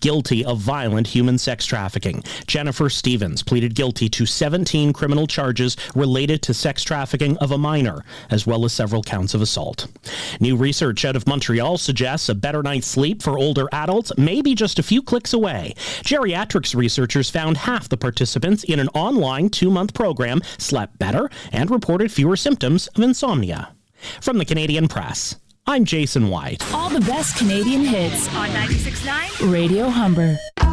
guilty of violent human sex trafficking. Jennifer Stevens pleaded guilty to 17 criminal charges related to sex trafficking of a minor, as well as several counts of assault. New research out of Montreal suggests a better night's sleep for older adults may be just a few clicks away. Geriatrics researchers found half the participants in an online 2-month program slept better and reported fewer symptoms of insomnia. From the Canadian Press, I'm Jason White. All the best Canadian hits on 96.9 Radio Humber.